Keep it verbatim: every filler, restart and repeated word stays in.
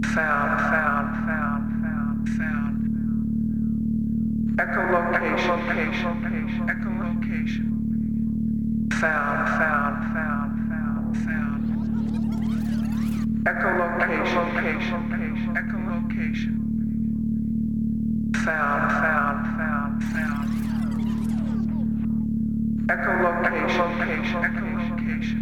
Found, found, found, found, found. Echolocation, echolocation, echolocation. Found, found, found, found, found. Echolocation, echolocation, echolocation. Found, found, found, found. Echolocation, echolocation, echolocation.